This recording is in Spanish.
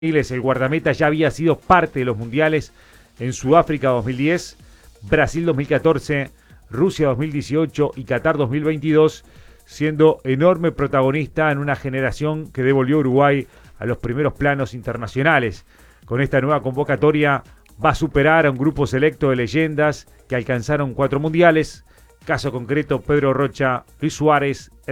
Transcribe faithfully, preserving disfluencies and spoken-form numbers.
El guardameta ya había sido parte de los mundiales en Sudáfrica dos mil diez, Brasil dos mil catorce, Rusia dos mil dieciocho y Qatar dos mil veintidós, siendo enorme protagonista en una generación que devolvió a Uruguay a los primeros planos internacionales. Con esta nueva convocatoria va a superar a un grupo selecto de leyendas que alcanzaron cuatro mundiales, caso concreto Pedro Rocha, Luis Suárez,